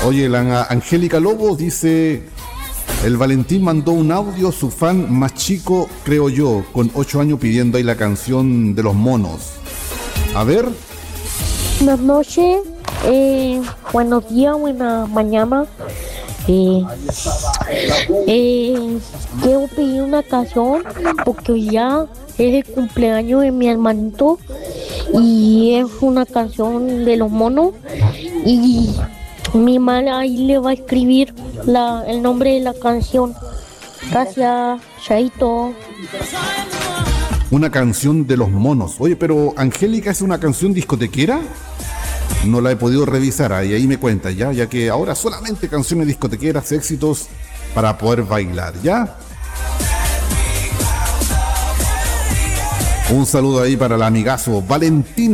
Oye, la Angélica Lobos dice: el Valentín mandó un audio, su fan más chico, creo yo, con 8 años pidiendo ahí la canción de los monos. A ver. Buenas noches, buenos días, buena mañana. Quiero pedir una canción porque hoy ya es el cumpleaños de mi hermanito y es una canción de los monos y mi madre ahí le va a escribir el nombre de la canción. Gracias, Chaito. Una canción de los monos. Oye, pero Angélica, ¿es una canción discotequera? No la he podido revisar, ahí me cuenta, ya que ahora solamente canciones discotequeras, éxitos para poder bailar, ¿ya? Un saludo ahí para el amigazo Valentín.